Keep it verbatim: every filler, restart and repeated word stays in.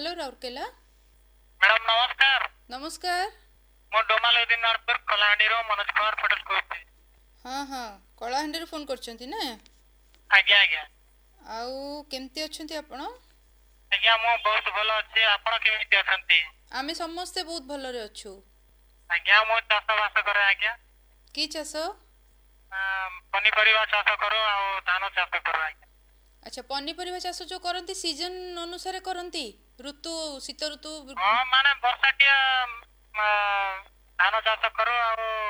Hello Rourkela. Madam नमस्कार। नमस्कार। मो डोमाल दिनारपुर कलाहांडी रो मनोज कुमार पटेल कहते। हाँ हाँ कलाहांडी रो फोन करछंती ना। आज्ञा आज्ञा आउ केमती अछंती आपण? आज्ञा मो बहुत भलो अछि, आपण केमिति अछंती? आमे समस्ते बहुत भलरे अछु। आज्ञा मो चाष बास करे आज्ञा। की चाष? पनीपरिवा चाष करो आ धान चाष करो आज्ञा। अच्छा पनीपरिवा चाष जो करंती सीजन अनुसार करंती, ऋतु शीत ऋतु? हां माने वर्षाटिया धान चाष करो आ